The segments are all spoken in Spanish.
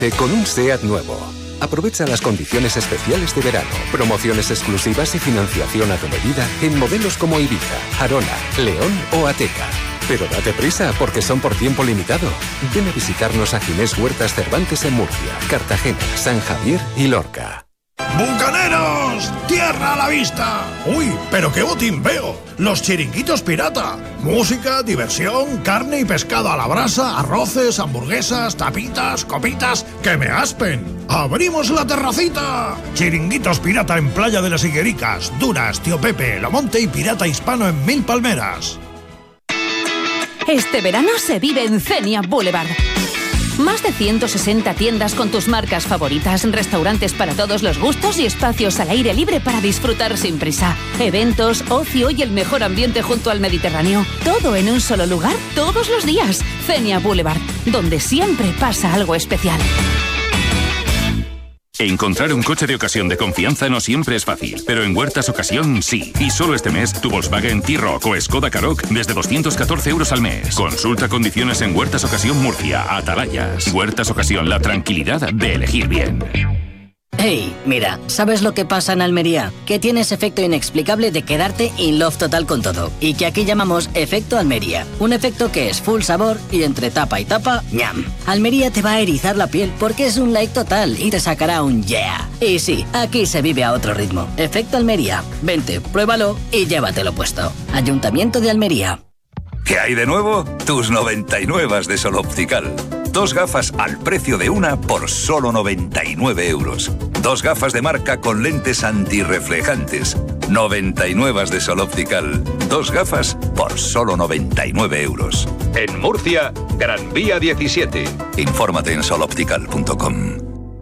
Con un SEAT nuevo. Aprovecha las condiciones especiales de verano, promociones exclusivas y financiación a tu medida en modelos como Ibiza, Arona, León o Ateca. Pero date prisa, porque son por tiempo limitado. Ven a visitarnos a Ginés Huertas Cervantes en Murcia, Cartagena, San Javier y Lorca. ¡Bucaneros! ¡Tierra a la vista! ¡Uy, pero qué botín veo! ¡Los chiringuitos pirata! Música, diversión, carne y pescado a la brasa, arroces, hamburguesas, tapitas, copitas... ¡Que me aspen! ¡Abrimos la terracita! Chiringuitos pirata en Playa de las Higuericas, Duras, Tío Pepe, Lomonte y Pirata Hispano en Mil Palmeras. Este verano se vive en Xenia Boulevard. Más de 160 tiendas con tus marcas favoritas, restaurantes para todos los gustos y espacios al aire libre para disfrutar sin prisa. Eventos, ocio y el mejor ambiente junto al Mediterráneo. Todo en un solo lugar, todos los días. Xenia Boulevard, donde siempre pasa algo especial. Encontrar un coche de ocasión de confianza no siempre es fácil, pero en Huertas Ocasión sí. Y solo este mes, tu Volkswagen T-Roc o Skoda Karoq desde 214 euros al mes. Consulta condiciones en Huertas Ocasión Murcia, Atalayas. Huertas Ocasión, la tranquilidad de elegir bien. Hey, mira, ¿sabes lo que pasa en Almería? Que tienes efecto inexplicable de quedarte in love total con todo. Y que aquí llamamos efecto Almería. Un efecto que es full sabor y entre tapa y tapa, ¡ñam! Almería te va a erizar la piel porque es un like total y te sacará un yeah. Y sí, aquí se vive a otro ritmo. Efecto Almería. Vente, pruébalo y llévatelo puesto. Ayuntamiento de Almería. ¿Qué hay de nuevo? Tus 99 de Sol Optical. 2 gafas al precio de una por solo 99 euros. 2 gafas de marca con lentes antirreflejantes. 99 de Sol Optical. 2 gafas por solo 99 euros. En Murcia, Gran Vía 17. Infórmate en soloptical.com.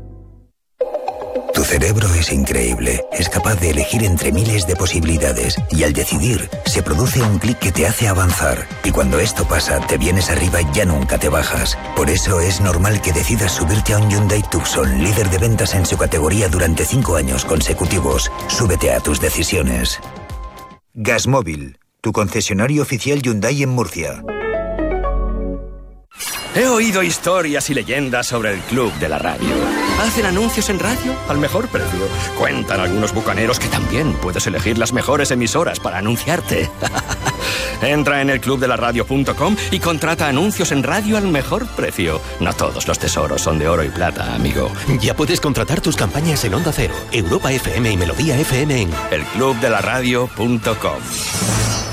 Tu cerebro es increíble, es capaz de elegir entre miles de posibilidades y al decidir se produce un clic que te hace avanzar y cuando esto pasa te vienes arriba y ya nunca te bajas. Por eso es normal que decidas subirte a un Hyundai Tucson, líder de ventas en su categoría durante 5 años consecutivos. Súbete a tus decisiones. Gasmóvil, tu concesionario oficial Hyundai en Murcia. He oído historias y leyendas sobre el Club de la Radio. Hacen anuncios en radio al mejor precio. Cuentan algunos bucaneros que también puedes elegir las mejores emisoras para anunciarte. Entra en elclubdelaradio.com y contrata anuncios en radio al mejor precio. No todos los tesoros son de oro y plata, amigo. Ya puedes contratar tus campañas en Onda Cero, Europa FM y Melodía FM en elclubdelaradio.com.